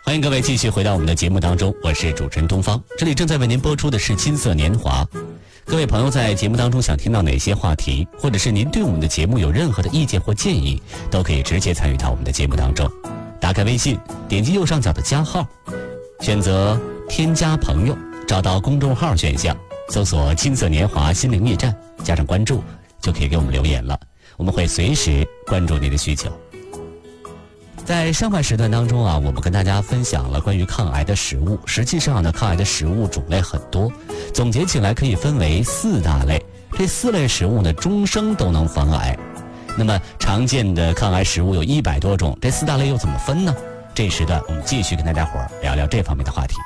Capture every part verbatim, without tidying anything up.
欢迎各位继续回到我们的节目当中，我是主持人东方，这里正在为您播出的是金色年华。各位朋友在节目当中想听到哪些话题，或者是您对我们的节目有任何的意见或建议，都可以直接参与到我们的节目当中。打开微信，点击右上角的加号，选择添加朋友，找到公众号选项，搜索金色年华心灵驿站，加上关注，就可以给我们留言了，我们会随时关注您的需求。在上半时段当中啊，我们跟大家分享了关于抗癌的食物。实际上呢，抗癌的食物种类很多，总结起来可以分为四大类。这四类食物呢，终生都能防癌。那么常见的抗癌食物有一百多种，这四大类又怎么分呢？这一时段我们继续跟大家伙儿聊聊这方面的话题。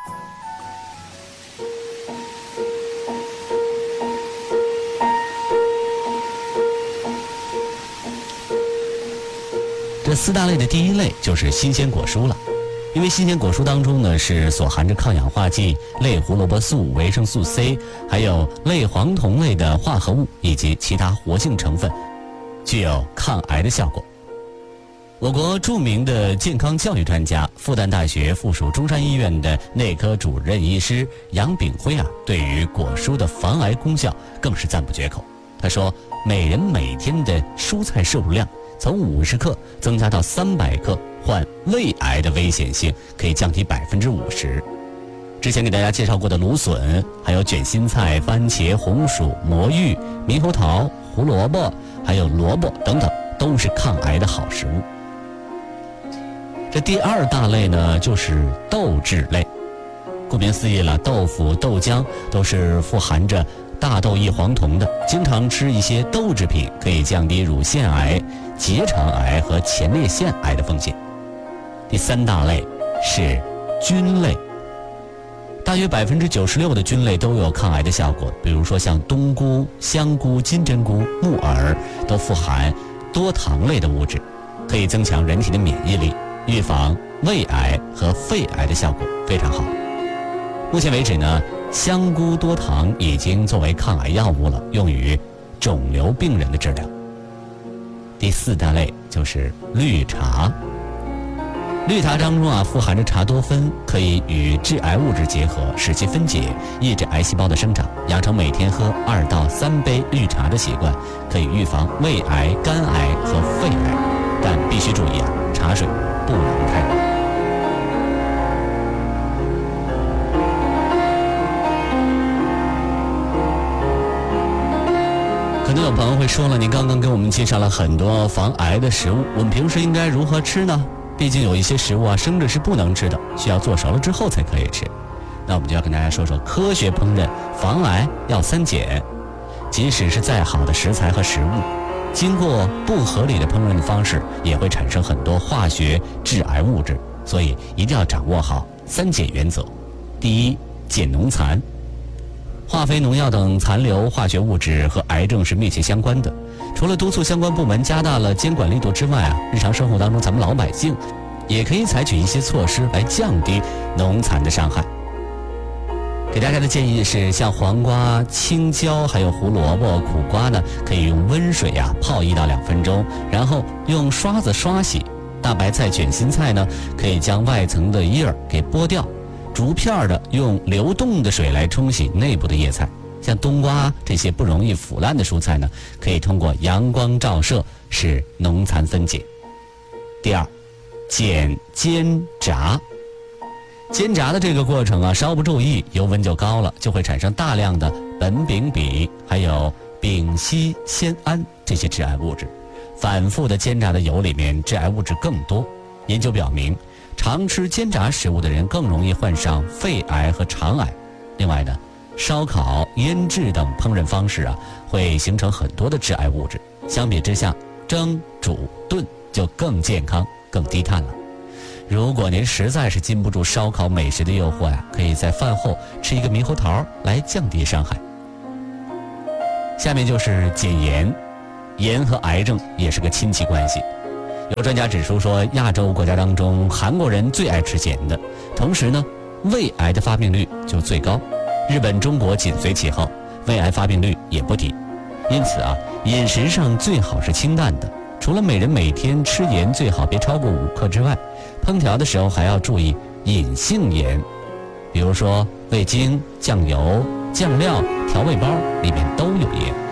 这四大类的第一类就是新鲜果蔬了，因为新鲜果蔬当中呢是所含着抗氧化剂、类胡萝卜素、维生素 C， 还有类黄酮类的化合物以及其他活性成分，具有抗癌的效果。我国著名的健康教育专家、复旦大学附属中山医院的内科主任医师杨炳辉啊，对于果蔬的防癌功效更是赞不绝口。他说，每人每天的蔬菜摄入量从五十克增加到三百克，患胃癌的危险性可以降低百分之五十。之前给大家介绍过的芦笋，还有卷心菜、番茄、红薯、魔芋、猕猴桃、胡萝卜，还有萝卜等等，都是抗癌的好食物。这第二大类呢，就是豆制类。顾名思义了，豆腐、豆浆都是富含着大豆异黄酮的，经常吃一些豆制品可以降低乳腺癌、结肠癌和前列腺癌的风险。第三大类是菌类，大约百分之九十六的菌类都有抗癌的效果，比如说像冬菇、香菇、金针菇、木耳都富含多糖类的物质，可以增强人体的免疫力，预防胃癌和肺癌的效果非常好。目前为止呢，香菇多糖已经作为抗癌药物了，用于肿瘤病人的治疗。第四大类就是绿茶。绿茶当中啊，富含着茶多酚，可以与致癌物质结合，使其分解，抑制癌细胞的生长。养成每天喝二到三杯绿茶的习惯，可以预防胃癌、肝癌和肺癌。但必须注意啊，茶水不能太浓。可能有朋友会说了，您刚刚给我们介绍了很多防癌的食物，我们平时应该如何吃呢？毕竟有一些食物啊，生着是不能吃的，需要做熟了之后才可以吃。那我们就要跟大家说说科学烹饪防癌要三减。即使是再好的食材和食物，经过不合理的烹饪的方式，也会产生很多化学致癌物质，所以一定要掌握好三减原则。第一，减农残。化肥、农药等残留化学物质和癌症是密切相关的。除了督促相关部门加大了监管力度之外啊，日常生活当中咱们老百姓也可以采取一些措施来降低农残的伤害。给大家的建议是，像黄瓜、青椒还有胡萝卜、苦瓜呢，可以用温水啊泡一到两分钟，然后用刷子刷洗。大白菜、卷心菜呢，可以将外层的叶儿给剥掉，逐片的用流动的水来冲洗内部的叶菜。像冬瓜这些不容易腐烂的蔬菜呢，可以通过阳光照射使农残分解。第二，减煎炸。煎炸的这个过程啊，稍不注意，油温就高了，就会产生大量的苯丙芘还有丙烯酰胺这些致癌物质。反复的煎炸的油里面致癌物质更多。研究表明，常吃煎炸食物的人更容易患上肺癌和肠癌。另外呢，烧烤、腌制等烹饪方式啊，会形成很多的致癌物质。相比之下，蒸、煮、炖就更健康、更低碳了。如果您实在是禁不住烧烤美食的诱惑呀、啊，可以在饭后吃一个猕猴桃来降低伤害。下面就是减盐。盐和癌症也是个亲戚关系。有专家指出说，亚洲国家当中，韩国人最爱吃咸的，同时呢，胃癌的发病率就最高。日本、中国紧随其后，胃癌发病率也不低。因此啊，饮食上最好是清淡的。除了每人每天吃盐最好别超过五克之外，烹调的时候还要注意隐性盐，比如说味精、酱油、酱料、调味包里面都有盐。